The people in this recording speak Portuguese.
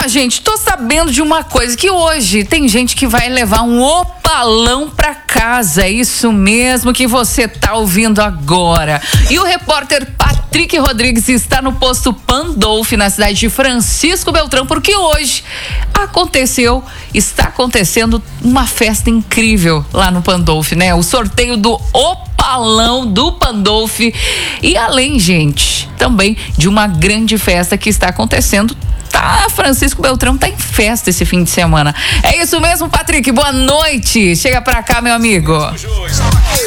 gente, tô sabendo de uma coisa, que hoje tem gente que vai levar um opalão pra casa. É isso mesmo que você tá ouvindo agora. E o repórter Patrick Rodrigues está no posto Pandolfi, na cidade de Francisco Beltrão, porque hoje está acontecendo uma festa incrível lá no Pandolfi, né? O sorteio do opalão do Pandolfi. E além, gente, também de uma grande festa que está acontecendo. Francisco Beltrão tá em festa esse fim de semana. É isso mesmo, Patrick, boa noite. Chega pra cá, meu amigo.